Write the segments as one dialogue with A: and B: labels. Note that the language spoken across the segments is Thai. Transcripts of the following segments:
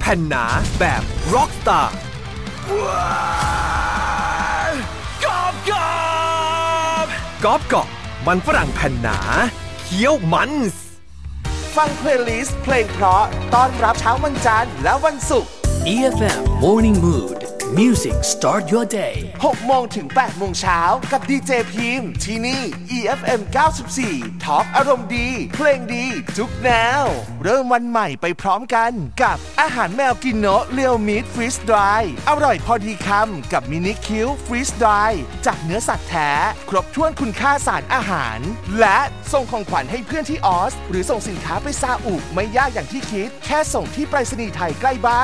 A: ผ่นหนาแบบร็อกสตาร์กอบมันฝรั่งแผ่นหนาเคี้ยวมัน
B: ฟังเพลย์ลิสต์เพลงเพราะต้อนรับเช้าวันจันทร์และวันศุกร์
C: EFM Morning Mood Music Start Your Day
B: 6 โมงถึง 8 โมงเช้ากับดีเจพิมพ์ที่นี่ EFM 94 ทอล์กอารมณ์ดีเพลงดีทุกแนวเริ่มวันใหม่ไปพร้อมกันกับอาหารแมวกินโนะเรียวมิตฟรีสดรายอร่อยพอดีคำกับมินิคิวฟรีสดรายจากเนื้อสัตว์แท้ครบถ้วนคุณค่าสารอาหารและส่งของขวัญให้เพื่อนที่ออสหรือส่งสินค้าไปซาอุไม่ยากอย่างที่คิดแค่ส่งที่ไปรษณีย์ไทยใกล้บ้าน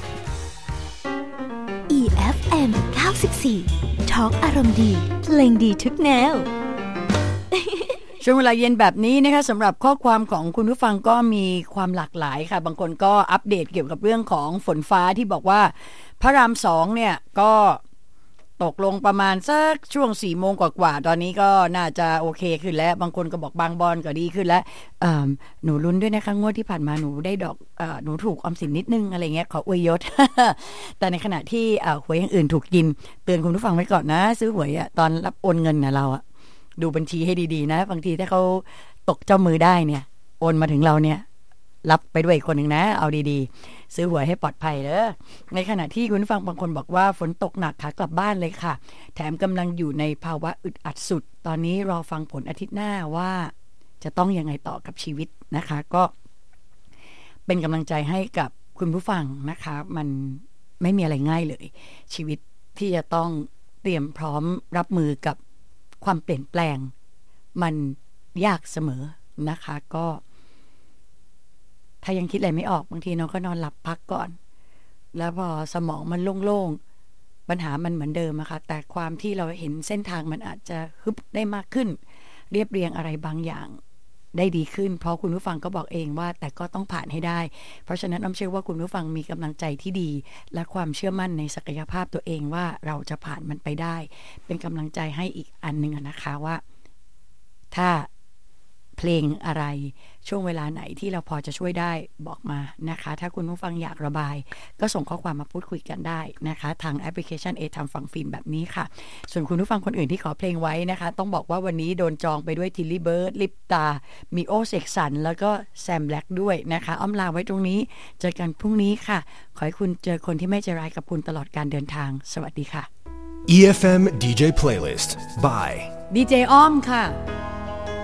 D: EFM 94 ทอล์กอารมณ์ดีเพลงดีทุกแนว
E: ช่วงเวลาเย็นแบบนี้นะคะสำหรับข้อความของคุณผู้ฟังก็มีความหลากหลายค่ะบางคนก็อัปเดตเกี่ยวกับเรื่องของฝนฟ้าที่บอกว่าพระราม2เนี่ยก็ตกลงประมาณสักช่วง 4 โมงกว่าๆตอนนี้ก็น่าจะโอเคขึ้นแล้วบางคนก็บอกบางบอนก็ดีขึ้นแล้วหนูลุ้นด้วยนะคะงวดที่ผ่านมาหนูได้ดอกหนูถูกออมสินนิดนึงอะไรเงี้ยขออวยยศ แต่ในขณะที่หวยอย่างอื่นถูกกินเตือนคุณผู้ฟังไว้ก่อนนะซื้อหวยตอนรับโอนเงินนะเราดูบัญชีให้ดีๆนะบางทีถ้าเขาตกเจ้ามือได้เนี่ยโอนมาถึงเราเนี่ยรับไปด้วยคนหนึ่งนะเอาดีๆซื้อหวยให้ปลอดภัยเด้อในขณะที่คุณฟังบางคนบอกว่าฝนตกหนักค่ะกลับบ้านเลยค่ะแถมกำลังอยู่ในภาวะอึดอัดสุดตอนนี้รอฟังผลอาทิตย์หน้าว่าจะต้องยังไงต่อกับชีวิตนะคะก็เป็นกำลังใจให้กับคุณผู้ฟังนะคะมันไม่มีอะไรง่ายเลยชีวิตที่จะต้องเตรียมพร้อมรับมือกับความเปลี่ยนแปลงมันยากเสมอนะคะก็ถ้ายังคิดอะไรไม่ออกบางทีน้องก็นอนหลับพักก่อนแล้วพอสมองมันโล่งๆปัญหามันเหมือนเดิมอะค่ะแต่ความที่เราเห็นเส้นทางมันอาจจะฮึบได้มากขึ้นเรียบเรียงอะไรบางอย่างได้ดีขึ้นเพราะคุณผู้ฟังก็บอกเองว่าแต่ก็ต้องผ่านให้ได้เพราะฉะนั้นน้ำเชื่อว่าคุณผู้ฟังมีกำลังใจที่ดีและความเชื่อมั่นในศักยภาพตัวเองว่าเราจะผ่านมันไปได้เป็นกำลังใจให้อีกอันนึงนะคะว่าถ้าเพลงอะไรช่วงเวลาไหนที่เราพอจะช่วยได้บอกมานะคะถ้าคุณผู้ฟังอยากระบายก็ส่งข้อความมาพูดคุยกันได้นะคะทางแอปพลิเคชันทำฟังฟิล์มแบบนี้ค่ะส่วนคุณผู้ฟังคนอื่นที่ขอเพลงไว้นะคะต้องบอกว่าวันนี้โดนจองไปด้วยทิลลี่เบิร์ดลิปตามีโอเสกสรรแล้วก็แซมแบล็กด้วยนะคะอ้อมลาไว้ตรงนี้เจอกันพรุ่งนี้ค่ะขอให้คุณเจอคนที่ไม่ใจร้ายกับคุณตลอดการเดินทางสวัสดีค่ะ
A: EFM DJ Playlist by
E: ดีเจอ้อมค่ะ